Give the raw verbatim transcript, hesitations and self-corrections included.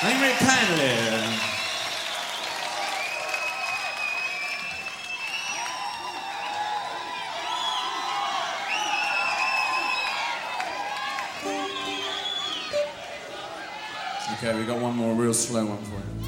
Thank you very kindly. Okay, we got one more real slow one for you.